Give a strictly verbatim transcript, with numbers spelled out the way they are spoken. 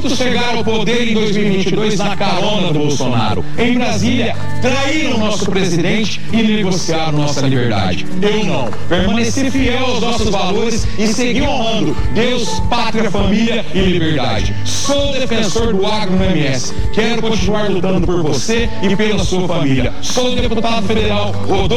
Muitos chegaram ao poder em dois mil e vinte e dois na carona do Bolsonaro. Em Brasília, traíram nosso presidente e negociaram nossa liberdade. Eu não. Permaneci fiel aos nossos valores e segui honrando Deus, pátria, família e liberdade. Sou defensor do agro no M S. Quero continuar lutando por você e pela sua família. Sou deputado federal Rodolfo